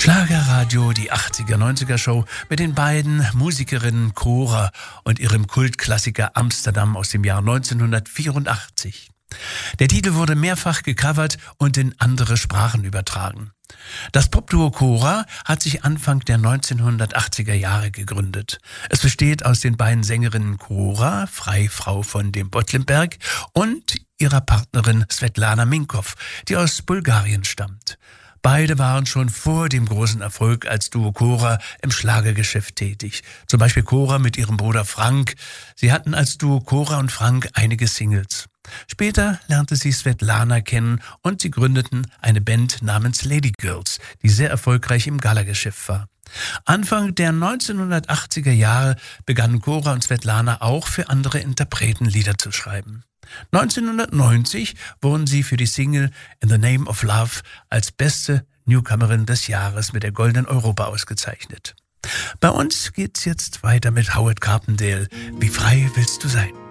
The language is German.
Schlagerradio, die 80er-90er Show mit den beiden Musikerinnen Cora und ihrem Kultklassiker Amsterdam aus dem Jahr 1984. Der Titel wurde mehrfach gecovert und in andere Sprachen übertragen. Das Popduo Cora hat sich Anfang der 1980er Jahre gegründet. Es besteht aus den beiden Sängerinnen Cora, Freifrau von dem Bottlenberg, und ihrer Partnerin Svetlana Minkoff, die aus Bulgarien stammt. Beide waren schon vor dem großen Erfolg als Duo Cora im Schlagergeschäft tätig. Zum Beispiel Cora mit ihrem Bruder Frank. Sie hatten als Duo Cora und Frank einige Singles. Später lernte sie Svetlana kennen und sie gründeten eine Band namens Lady Girls, die sehr erfolgreich im Galageschäft war. Anfang der 1980er Jahre begannen Cora und Svetlana auch für andere Interpreten Lieder zu schreiben. 1990 wurden sie für die Single In the Name of Love als beste Newcomerin des Jahres mit der Goldenen Europa ausgezeichnet. Bei uns geht's jetzt weiter mit Howard Carpendale. Wie frei willst du sein?